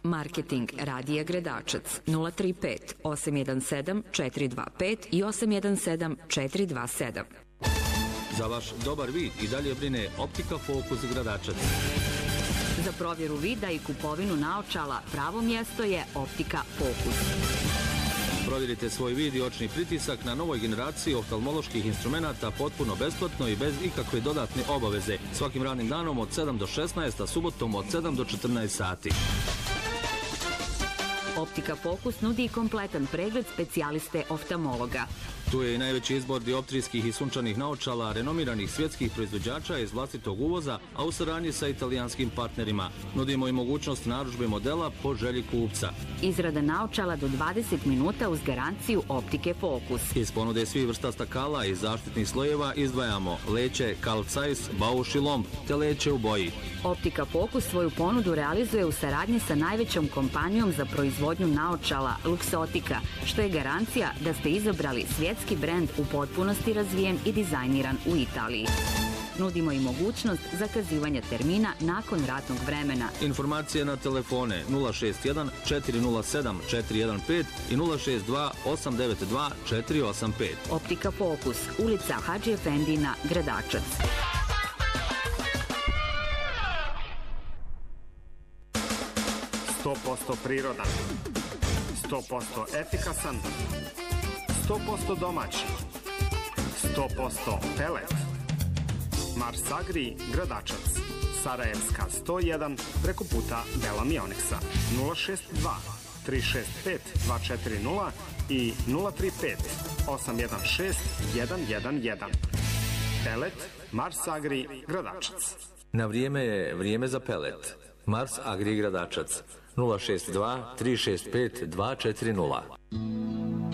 Marketing Radija Gredačac 035 817 425 i 817 427. Za vaš dobar vid i dalje brine Optika Fokus Gradačac. Za provjeru vida i kupovinu naočala pravo mjesto je Optika Fokus. Provjerite svoj vid i očni pritisak na novoj generaciji oftalmoloških instrumenata potpuno besplatno i bez ikakve dodatne obaveze. Svakim radnim danom od 7 do 16, a subotom od 7 do 14 sati. Optika Fokus nudi kompletan pregled specijaliste oftalmologa. Tu je i najveći izbor dioptrijskih i sunčanih naočala renomiranih svjetskih proizvođača iz vlastitog uvoza, a u saradnji sa italijanskim partnerima. Nudimo i mogućnost narudžbe modela po želji kupca. Izrada naočala do 20 minuta uz garanciju Optike Fokus. Iz ponude svih vrsta stakala i zaštitnih slojeva izdvajamo leće, Carl Zeiss, Bausch i Lomb, te leće u boji. Optika Fokus svoju ponudu realizuje u saradnji sa najvećom kompanijom za proizvodnju naočala Luxottica, što je garancija da ste izabrali svjetski brend u potpunosti razvijen i dizajniran u Italiji. Nudimo i mogućnost zakazivanja termina nakon ratnog vremena. Informacije na telefone 061 407 415 i 062 892 485. Optika Fokus, ulica Hadži Efendina, Gradačac. Prirodan, 100% efikasan, 100% domaći, 100% pelet. Mars Agri, Gradačac, Sarajevska 101, preko puta Bela Mioneksa, 062 365 240 i 035 816 111. Pelet, Mars Agri, Gradačac. Na vrijeme je vrijeme za pelet. Mars Agri Gradačac 062 365 240.